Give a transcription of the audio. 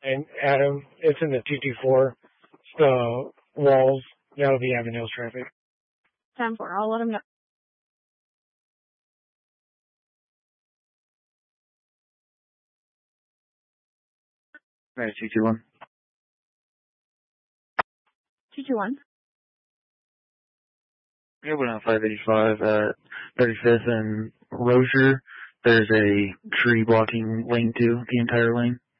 And Adam, it's in the 224. It's the walls. That'll be Avon Hills traffic. 10-4. I'll let him know. Right, 221. 221. Yeah, we're on 585 at 35th and Rozier. There's a tree blocking lane 2, the entire lane.